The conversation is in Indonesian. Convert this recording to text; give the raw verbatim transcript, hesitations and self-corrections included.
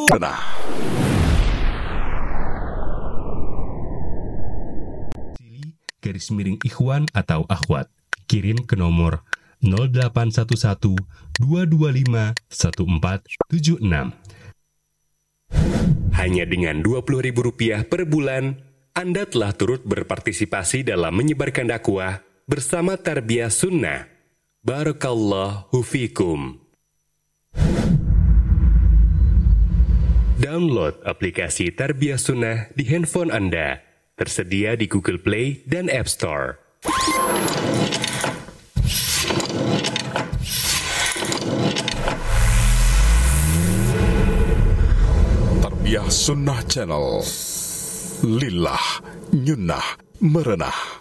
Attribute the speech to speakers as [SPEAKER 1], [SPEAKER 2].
[SPEAKER 1] merenah.
[SPEAKER 2] Garis miring ikhwan atau akhwat. Kirim ke nomor nol delapan satu satu dua dua lima satu empat tujuh enam. Hanya dengan dua puluh ribu rupiah per bulan, Anda telah turut berpartisipasi dalam menyebarkan dakwah bersama Tarbiyah Sunnah. Barakallahu fikum. Download aplikasi Tarbiyah Sunnah di handphone Anda. Tersedia di Google Play dan App Store.
[SPEAKER 1] Tarbiyah Sunnah Channel. Lillah, nyunnah, merenah.